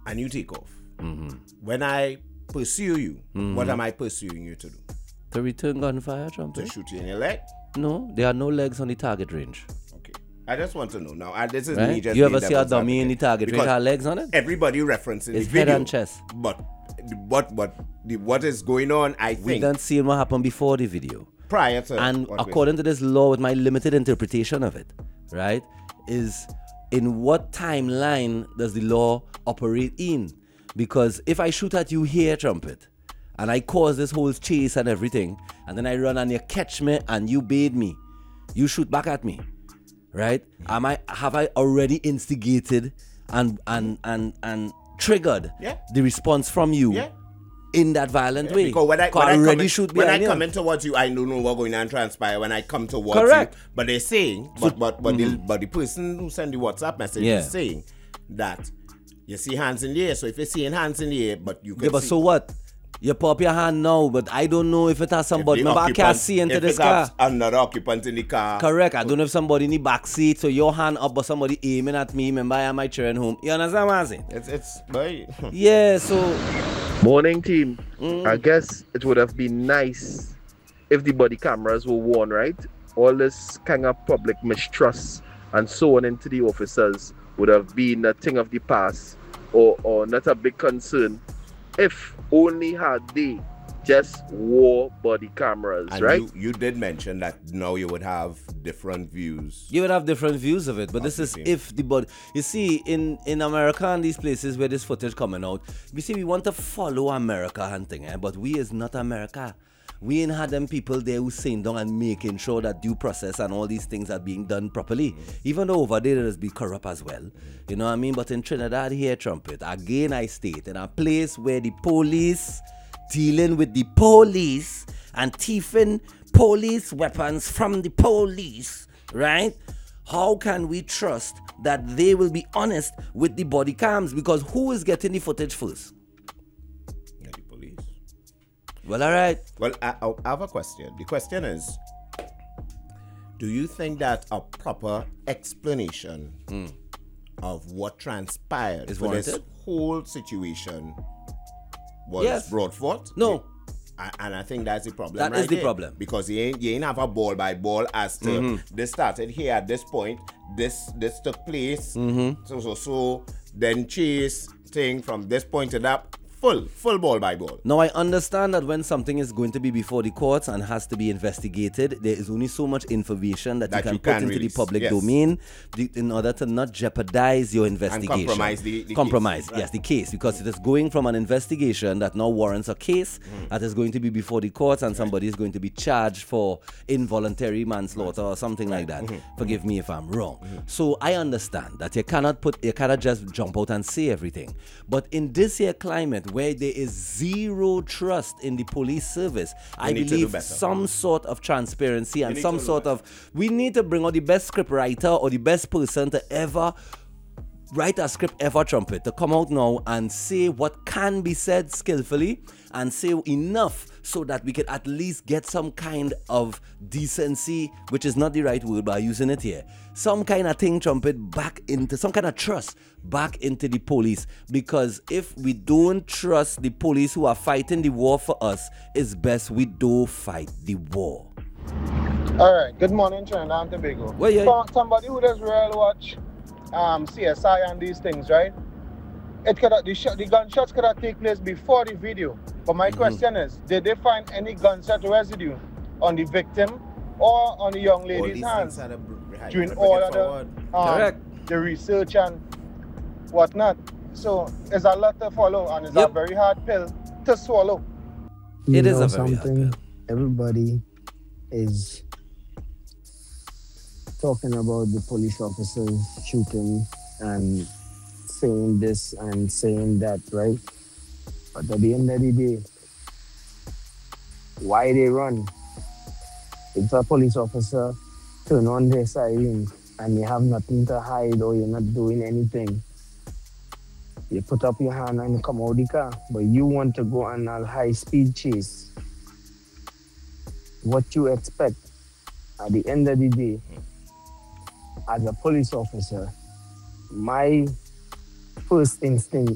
and you take off. When I pursue you, what am I pursuing you to do? To return gunfire, Trumpet? To shoot you in your leg? No, there are no legs on the target range. Okay. I just want to know. Now, this is Right? me just You ever being see a devil's dummy in the advocate. target range Because have legs on it? everybody referencing It's the video. head and chest. But what is going on, I We think, done seen what happened before the video. prior to... And what according to this law, with my limited interpretation of it, right, is in what timeline does the law operate in? Because if I shoot at you here, Trumpet, and I cause this whole chase and everything, and then I run and you catch me and you bait me, you shoot back at me, right? Have I already instigated and triggered the response from you in that violent way? Because when I come in towards you, I don't know what's going to transpire when I come towards Correct. you. But they're saying, but the person who sent the WhatsApp message is saying that you see hands in the air. So if you're seeing hands in the air, but you can Yeah, but see, so what? You pop your hand now, but I don't know if it has somebody. Remember, I can't see into this if it car. has another occupant in the car. Correct. I don't know if somebody in the back seat, so your hand up, but somebody aiming at me. Remember, I am my children home. You understand what I'm saying? It's boy. Yeah, so... Morning, team. I guess it would have been nice if the body cameras were worn, right? All this kind of public mistrust and so on into the officers would have been a thing of the past or not a big concern if only had they just wore body cameras, And right? you did mention that now you would have different views. You would have different views of it, but this is same. if the body... You see, in America and these places where this footage coming out, we see we want to follow America and thing, but we is not America. We ain't had them people there who sitting down and making sure that due process and all these things are being done properly. Even though over there there's be corrupt as well. You know what I mean? But in Trinidad here, Trumpet, again I state, in a place where the police dealing with the police and thieving police weapons from the police, right? How can we trust that they will be honest with the body cams? Because who is getting the footage first? Yeah, the police. Well, all right. Well, I have a question. The question is, do you think that a proper explanation of what transpired Is for this warranted? whole situation was brought forth? No. And I think that's the problem. That right is the there. problem. Because you ain't have a ball by ball as to this started here at this point, this took place, so then chase thing from this point to that, full ball by ball. Now, I understand that when something is going to be before the courts and has to be investigated, there is only so much information that you can put into release. the public Yes. domain in order to not jeopardize your investigation. compromise the Compromise, case. yes, the case, because it is going from an investigation that now warrants a case that is going to be before the courts and somebody is going to be charged for involuntary manslaughter or something like that. Forgive me if I'm wrong. So I understand that you cannot just jump out and say everything. But in this here climate where there is zero trust in the police service, I need to do believe better. some sort of transparency and need some to do sort of... We need to bring out the best script writer or the best person to ever write a script ever, Trumpet, to come out now and say what can be said skillfully and say enough so that we could at least get some kind of decency, which is not the right word, but I'm using it here. Some kind of thing, Trumpet, back into some kind of trust back into the police. Because if we don't trust the police who are fighting the war for us, it's best we don't fight the war. All right. Good morning, Trinidad and Tobago. Well, yeah. For somebody who does real watch CSI and these things, right? The gunshots could have taken place before the video. But my question is, did they find any gunshot residue on the victim or on the young lady's hands during all of the research and whatnot? So it's a lot to follow and it's a very hard pill to swallow. It is a very hard something. pill. Everybody is talking about the police officers shooting and saying this and saying that, right? But at the end of the day, why they run? If a police officer turn on their siren and you have nothing to hide or you're not doing anything, you put up your hand and come out the car, but you want to go on a high-speed chase. What you expect at the end of the day, as a police officer, my first instinct